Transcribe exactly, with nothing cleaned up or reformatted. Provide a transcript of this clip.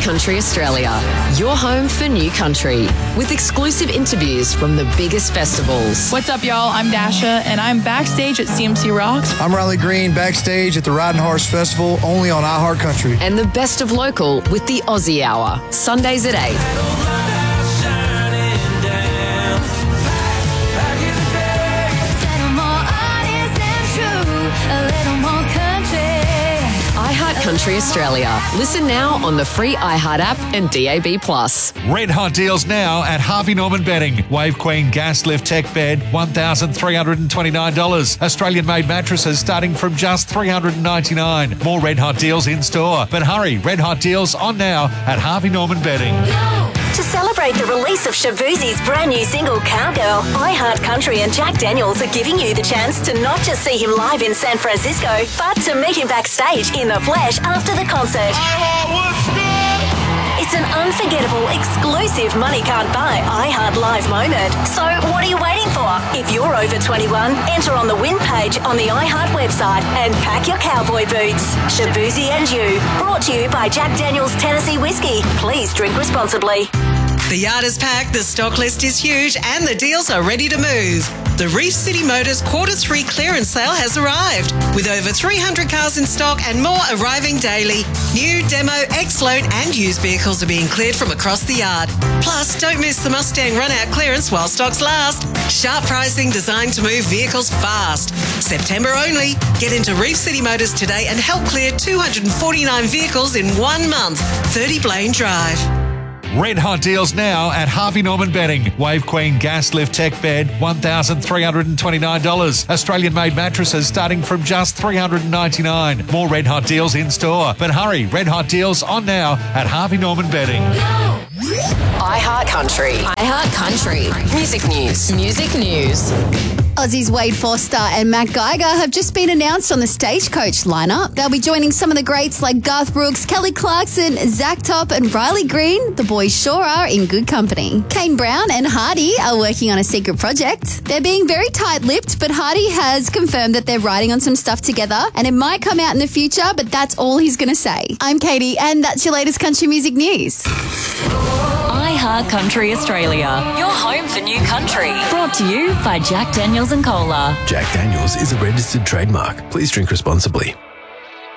Country Australia, your home for new country, with exclusive interviews from the biggest festivals. What's up, y'all? I'm Dasha, and I'm backstage at C M C Rocks. I'm Riley Green, backstage at the Riding Horse Festival, only on iHeartCountry. And the best of local with the Aussie Hour, Sundays at eight. Country Australia. Listen now on the free iHeart app and D A B plus. Red hot deals now at Harvey Norman Bedding. Wave Queen Gas Lift Tech Bed, one thousand three hundred twenty-nine dollars. Australian-made mattresses starting from just three hundred ninety-nine dollars. More red hot deals in store. But hurry, red hot deals on now at Harvey Norman Bedding. To celebrate the release of Shaboozey's brand new single, Cowgirl, iHeartCountry and Jack Daniels are giving you the chance to not just see him live in San Francisco, but to meet him backstage in the flesh after the concert. It's an unforgettable, exclusive money can't buy iHeart Live moment. So what are you waiting for? If you're over twenty-one, enter on the win page on the iHeart website and pack your cowboy boots. Shaboozey and you. Brought to you by Jack Daniels Tennessee Whiskey. Please drink responsibly. The yard is packed, the stock list is huge, and the deals are ready to move. The Reef City Motors Quarter three clearance sale has arrived, with over three hundred cars in stock and more arriving daily. New, demo, ex-loan and used vehicles are being cleared from across the yard. Plus, don't miss the Mustang run-out clearance while stocks last. Sharp pricing designed to move vehicles fast. September only. Get into Reef City Motors today and help clear two hundred forty-nine vehicles in one month. thirty Blaine Drive. Red hot deals now at Harvey Norman Bedding. Wave Queen Gas Lift Tech Bed, one thousand three hundred twenty-nine dollars. Australian-made mattresses starting from just three hundred ninety-nine dollars. More red hot deals in store. But hurry, red hot deals on now at Harvey Norman Bedding. iHeart Country. iHeart Country. Music news. Music news. Aussies Wade Foster and Matt Geiger have just been announced on the Stagecoach lineup. They'll be joining some of the greats like Garth Brooks, Kelly Clarkson, Zach Top and Riley Green. The boys sure are in good company. Kane Brown and Hardy are working on a secret project. They're being very tight-lipped, but Hardy has confirmed that they're writing on some stuff together and it might come out in the future, but that's all he's going to say. I'm Katie and that's your latest country music news. iHeart Country Australia, your home for new country. Brought to you by Jack Daniels and Cola. Jack Daniels is a registered trademark. Please drink responsibly.